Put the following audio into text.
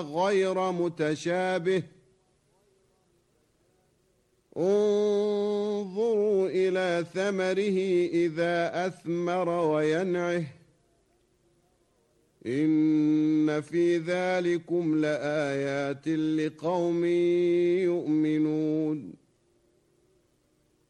غير متشابه انظروا إلى ثمره إذا أثمر وينعه إن في ذلكم لآيات لقوم يؤمنون